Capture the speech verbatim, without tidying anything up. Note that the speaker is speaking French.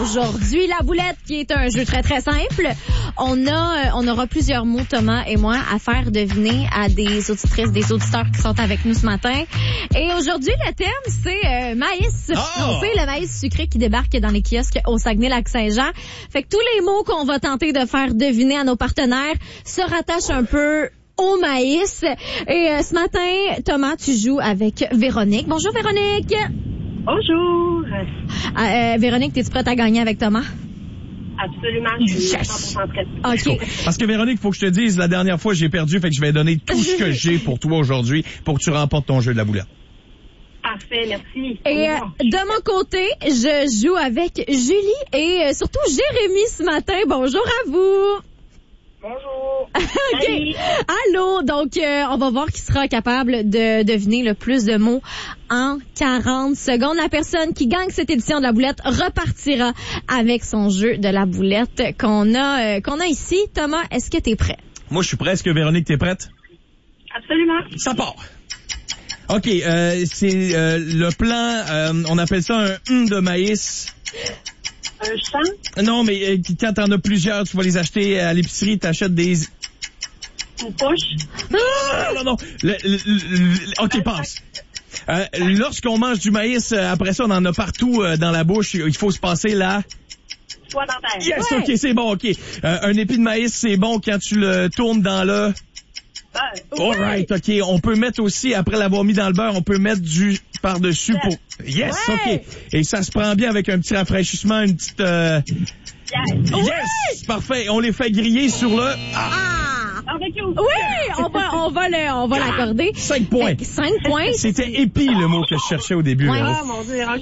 aujourd'hui. La boulette, qui est un jeu très, très simple. On a, on aura plusieurs mots, Thomas et moi, à faire deviner à des auditrices, des auditeurs qui sont avec nous ce matin. Et aujourd'hui, le thème, c'est euh, maïs. Oh! On sait le maïs sucré qui débarque dans les kiosques au Saguenay-Lac-Saint-Jean. Fait que tous les mots qu'on va tenter de faire deviner à nos partenaires se rattachent un peu au maïs. Et euh, ce matin, Thomas, tu joues avec Véronique. Bonjour, Véronique. Bonjour. Euh, euh, Véronique, t'es-tu prête à gagner avec Thomas? Absolument, je suis Yes! cent pour cent prête. OK. Parce que Véronique, faut que je te dise, la dernière fois, j'ai perdu, fait que je vais donner tout ce que j'ai pour toi aujourd'hui pour que tu remportes ton jeu de la boulette. Parfait, merci. Et euh, de mon côté, je joue avec Julie et euh, surtout Jérémy ce matin. Bonjour à vous. Bonjour. OK. Salut. Allô. Donc, euh, on va voir qui sera capable de deviner le plus de mots en quarante secondes. La personne qui gagne cette édition de la boulette repartira avec son jeu de la boulette qu'on a euh, qu'on a ici. Thomas, est-ce que t'es prêt? Moi, je suis prêt. Est-ce que Véronique, t'es prête? Absolument. Ça part. OK, euh, c'est euh, le plan, euh, on appelle ça un hum de maïs. Un champ, Non, mais euh, quand t'en as plusieurs, tu vas les acheter à l'épicerie, t'achètes des... une poche, Ah, non, non, le, le, le- OK, passe. Euh, lorsqu'on mange du maïs, euh, après ça, on en a partout euh, dans la bouche. Il faut se passer là. soie dentaire. Yes, Ouais. OK, c'est bon, OK. Euh, un épi de maïs, c'est bon quand tu le tournes dans le... Beurre. All right, OK. On peut mettre aussi, après l'avoir mis dans le beurre, on peut mettre du par-dessus pour... Yes, Ouais. OK. Et ça se prend bien avec un petit rafraîchissement, une petite... euh, Yes. Yes! Parfait. On les fait griller sur le... Ah, Ah! Barbecue. Oui! On va, on va le, on va l'accorder. cinq points. Fait que Cinq points. C'était épi, le mot que je cherchais au début. Ouais. là. Ah, mon Dieu.